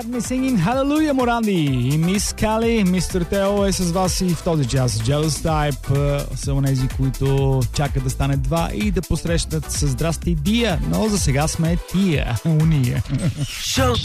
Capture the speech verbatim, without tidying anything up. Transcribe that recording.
Got Me Singing Hallelujah, Моранди и Мис Кали. Мистер Тео е с вас и в този час. Jealous Type са онези, които чакат да стане два и да посрещнат с здрасти Дия, но за сега сме тия, уния.